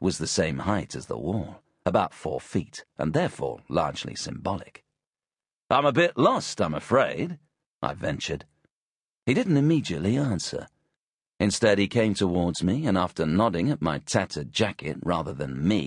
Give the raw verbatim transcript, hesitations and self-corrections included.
was the same height as the wall, about four feet, and therefore largely symbolic. "I'm a bit lost, I'm afraid," I ventured. He didn't immediately answer. Instead, he came towards me, and after nodding at my tattered jacket rather than me,